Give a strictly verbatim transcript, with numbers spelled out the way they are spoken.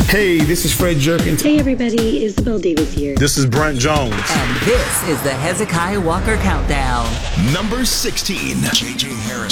Hey, this is Fred Jerkins. Hey everybody, Isabel Davis here. This is Brent Jones. And this is the Hezekiah Walker Countdown. Number sixteen, J J Harris.